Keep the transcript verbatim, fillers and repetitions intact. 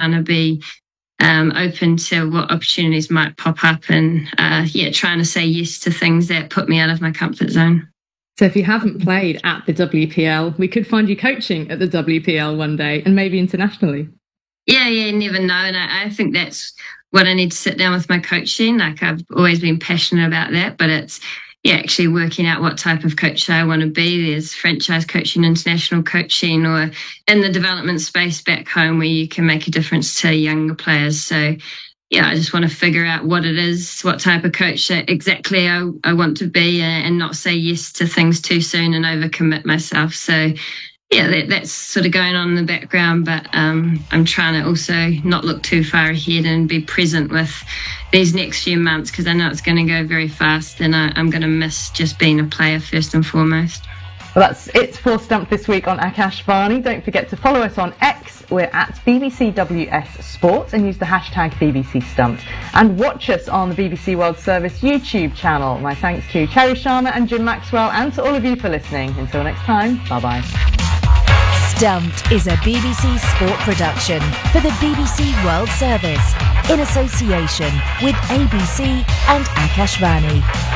trying to be um, open to what opportunities might pop up, and uh, yeah, trying to say yes to things that put me out of my comfort zone. So if you haven't played at the W P L, we could find you coaching at the W P L one day, and maybe internationally. Yeah, yeah, you never know. And I, I think that's what I need to sit down with my coaching. Like, I've always been passionate about that, but it's, yeah, actually working out what type of coach I want to be. There's franchise coaching, international coaching, or in the development space back home where you can make a difference to younger players. So, yeah, I just want to figure out what it is, what type of coach exactly I, I want to be, and not say yes to things too soon and overcommit myself. So, yeah, that, that's sort of going on in the background, but um, I'm trying to also not look too far ahead and be present with these next few months, because I know it's going to go very fast, and I, I'm going to miss just being a player first and foremost. Well, that's it for Stumped this week on Akash Varney. Don't forget to follow us on X. We're at B B C W S Sports, and use the hashtag B B C Stumped. And watch us on the B B C World Service YouTube channel. My thanks to Cherry Sharma and Jim Maxwell, and to all of you for listening. Until next time, bye-bye. Stumped is a B B C Sport production for the B B C World Service in association with A B C and Akash Varney.